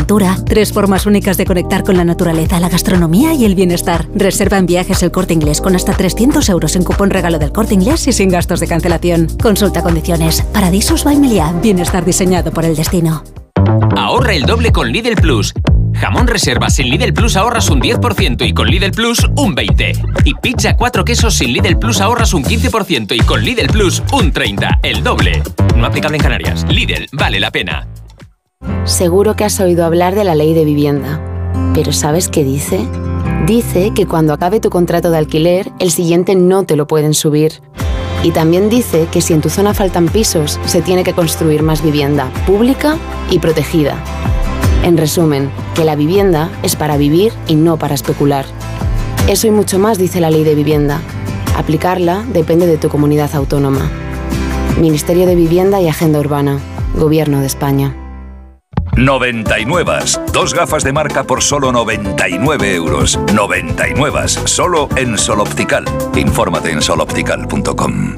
aventura, 3 formas únicas de conectar con la naturaleza, la gastronomía y el bienestar. Reserva en Viajes El Corte Inglés con hasta 300 euros en cupón regalo del Corte Inglés y sin gastos de cancelación. Consulta condiciones. Paradisus by Meliá. Bienestar diseñado por el destino. Ahorra el doble con Lidl Plus. Jamón reservas sin Lidl Plus ahorras un 10% y con Lidl Plus un 20%. Y pizza 4 quesos sin Lidl Plus ahorras un 15% y con Lidl Plus un 30%. El doble. No aplicable en Canarias. Lidl, vale la pena. Seguro que has oído hablar de la ley de vivienda. ¿Pero sabes qué dice? Dice que cuando acabe tu contrato de alquiler, el siguiente no te lo pueden subir. Y también dice que si en tu zona faltan pisos, se tiene que construir más vivienda pública y protegida. En resumen, que la vivienda es para vivir y no para especular. Eso y mucho más dice la ley de vivienda. Aplicarla depende de tu comunidad autónoma. Ministerio de Vivienda y Agenda Urbana. Gobierno de España. 99. 2 gafas de marca por solo 99 euros. 99. Solo en Sol Optical. Infórmate en soloptical.com.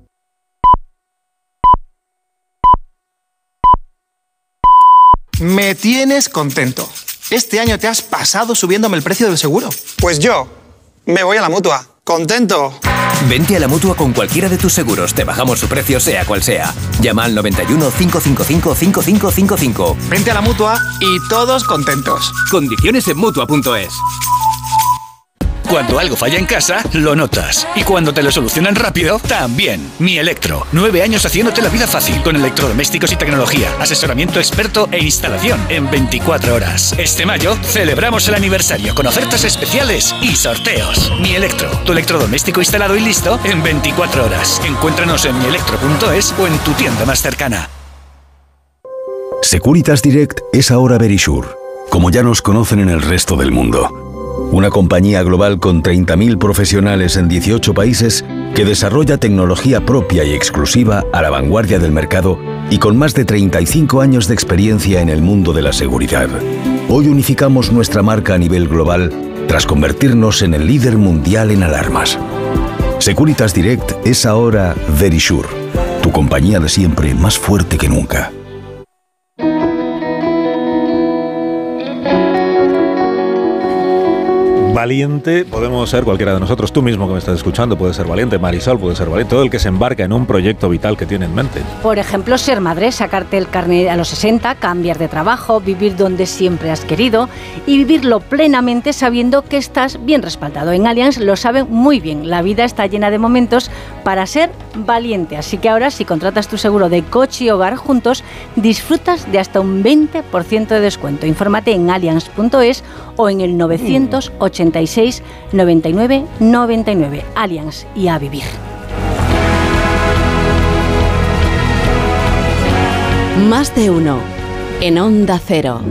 Me tienes contento. Este año te has pasado subiéndome el precio del seguro. Pues yo me voy a la Mutua. ¡Contento! Vente a la Mutua con cualquiera de tus seguros. Te bajamos su precio sea cual sea. Llama al 91 555 5555. Vente a la Mutua y todos contentos. Condiciones en Mutua.es. Cuando algo falla en casa, lo notas. Y cuando te lo solucionan rápido, también. Mi Electro. 9 años haciéndote la vida fácil. Con electrodomésticos y tecnología. Asesoramiento experto e instalación en 24 horas. Este mayo celebramos el aniversario con ofertas especiales y sorteos. Mi Electro. Tu electrodoméstico instalado y listo en 24 horas. Encuéntranos en mielectro.es o en tu tienda más cercana. Securitas Direct es ahora Verisure, como ya nos conocen en el resto del mundo. Una compañía global con 30.000 profesionales en 18 países que desarrolla tecnología propia y exclusiva a la vanguardia del mercado y con más de 35 años de experiencia en el mundo de la seguridad. Hoy unificamos nuestra marca a nivel global tras convertirnos en el líder mundial en alarmas. Securitas Direct es ahora Verisure, tu compañía de siempre más fuerte que nunca. Valiente podemos ser cualquiera de nosotros. Tú mismo que me estás escuchando puedes ser valiente, Marisol puede ser valiente, todo el que se embarca en un proyecto vital que tiene en mente. Por ejemplo, ser madre, sacarte el carnet a los 60, cambiar de trabajo, vivir donde siempre has querido y vivirlo plenamente sabiendo que estás bien respaldado. En Allianz lo saben muy bien, la vida está llena de momentos para ser valiente, así que ahora si contratas tu seguro de coche y hogar juntos, disfrutas de hasta un 20% de descuento. Infórmate en allianz.es o en el 986 99 99. Allianz y a vivir. Más de uno en Onda Cero.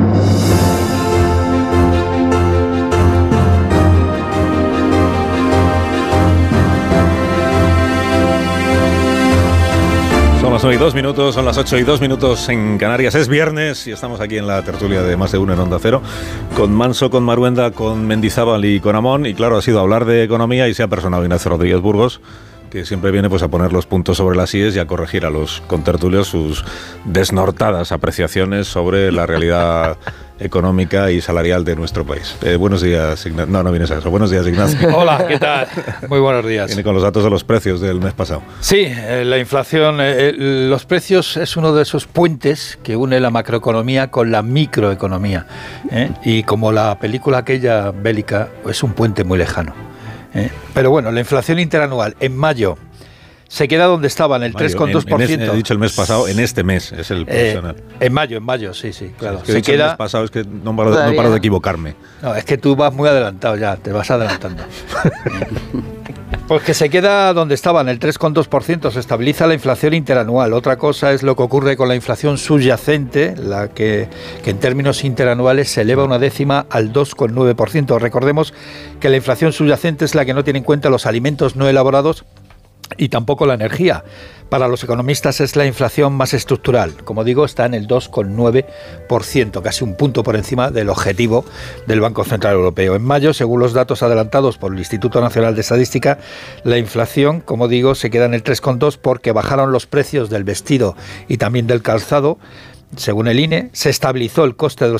Son las 9 y 2 minutos, son las 8 y 2 minutos en Canarias. Es viernes y estamos aquí en la tertulia de Más de Uno en Onda Cero, con Manso, con Maruenda, con Mendizábal y con Amón. Y claro, ha sido hablar de economía y se ha personado Ignacio Rodríguez Burgos, que siempre viene pues a poner los puntos sobre las íes y a corregir a los contertulios sus desnortadas apreciaciones sobre la realidad económica y salarial de nuestro país. Buenos días, Ignacio. No vienes a eso. Buenos días, Ignacio. Hola, ¿qué tal? Muy buenos días. Viene con los datos de los precios del mes pasado. Sí, la inflación, los precios es uno de esos puentes que une la macroeconomía con la microeconomía. Y como la película aquella bélica, es un puente muy lejano. Pero bueno, la inflación interanual en mayo se queda donde estaba, en el 3,2%. He dicho el mes pasado, en este mes es el profesional. En mayo, sí, claro. Sí, es que se queda. El mes pasado es que no paro de equivocarme. No, es que tú vas muy adelantado ya, te vas adelantando. Pues que se queda donde estaba, en el 3,2%, se estabiliza la inflación interanual. Otra cosa es lo que ocurre con la inflación subyacente, la que en términos interanuales se eleva una décima al 2,9%. Recordemos que la inflación subyacente es la que no tiene en cuenta los alimentos no elaborados y tampoco la energía. Para los economistas es la inflación más estructural. Como digo, está en el 2,9%, casi un punto por encima del objetivo del Banco Central Europeo. En mayo, según los datos adelantados por el Instituto Nacional de Estadística, la inflación, como digo, se queda en el 3,2% porque bajaron los precios del vestido y también del calzado. Según el INE, se estabilizó el coste de los